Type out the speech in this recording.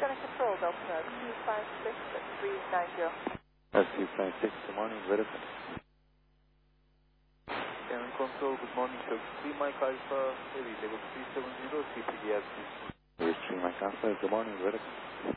Center Control, Delta 256 at 390. That's 256, good morning, Vertical. Canon Control, good morning, sir. 3 Mike Alpha, heavy, level 370, CPDR. Here's 3 Mike Alpha, good morning, Vertical.